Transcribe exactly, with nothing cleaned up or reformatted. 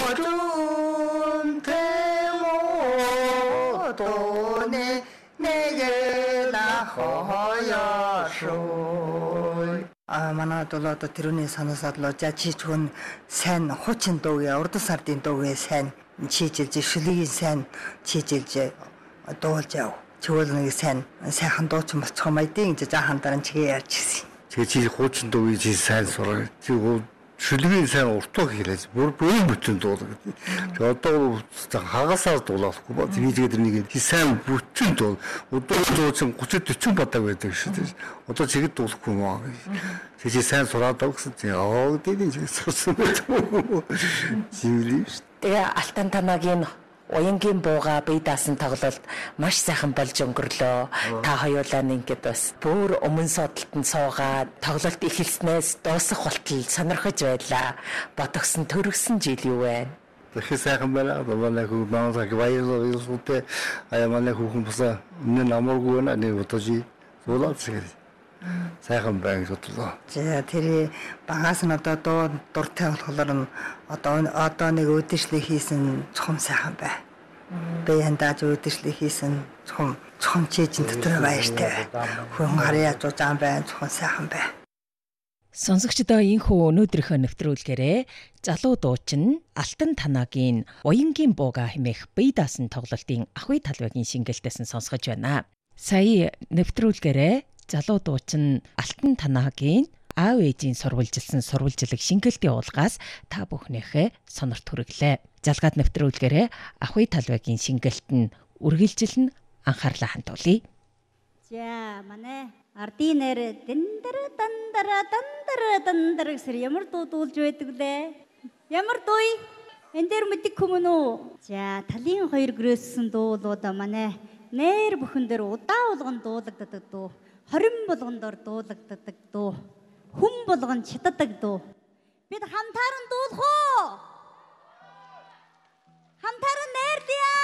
좀 태워 돈에 내게 나 허여쇼 아 만화도 또 드론에 산사들로 자치촌 산 호친 도에 어르도 살딘 도에 산 치질지 실리 산 치질지 도자 저는 산 새한도 좀 처음에 띵지 자한다는 지게 알지 제지 호친 도에 지 산소를 지고 실리인 산 어떻게 해야지 뭘 보는 붙은 도 저도 하가서 돌아서 뭐 지지들이 산 붙은 도 어떤 좀 고쳤도 좀 봤다고 했대 시대 어떤 지게 또 고마 제지 산 소라도 없었지 어 되는 지 소스는 지리 Тэгээ алтан танагийн уянгийн бууга бие даасан тоглолт маш сайхан болж өнгөрлөө. Та хоёулаа ингээд бас бүр өмнө содолтод суугаад тоглолт эхэлснээс дуусах болтол сонирхож байлаа. Ботгосон төрөгсөн жил юу вэ? Тэгэхээр сайхан байна. Манай хүү маасаг баярлалаа юусуутэ айманы хүүхэн босоо энэ намаргүй байна. Нэг удажи зулаач. сайхан байна гэтлээ. За тэр багаас нь одоо дуу дуртай болохоор нь одоо одоо нэг өдөршлиг хийсэн чухам сайхан бай. Би яндааж өдөршлиг хийсэн чухам чухам чийжин дотор баяртай. Хүн харьяа зузаан бай чухам сайхан бай. Сонсогчдоо энхүү өнөөдрийнхөө нэвтрүүлгээрээ залуу дуучин Алтан Танагийн Уянгийн бууга хэмээх бие даасан тоглолтын ахуй талбайгийн шингэлтэйсэн сонсгож байна. Сая нэвтрүүлгээрээ залуу дуучин Алтан Танагийн аав ээжийн сурвалжилсан сурвалжлаг шингэлтийн уулгаас та бүхнийхээ сонорт хүрэглээ. Жалгаад нэвтрүүлгээрээ ахуй талбайгийн шингэлт нь үргэлжилнэ анхаарлаа хандуулъя. За манай ардын нэр дэндар дандара дандара дандар гэсэр ямар дуу дуулж байдаг лээ? Ямар дуу? Энд дээр мэддэг хүмүүс үү? За талын хоёр гэрээссэн дуулууд манай нэр бүхэн дээр удаа болгон дуулагддаг дуу. Хорин болгондор дуулагддаг дуу. Хүн болгон читадаг дуу. Бид хамтаран дуулах уу? Хамтаран нэрдээ.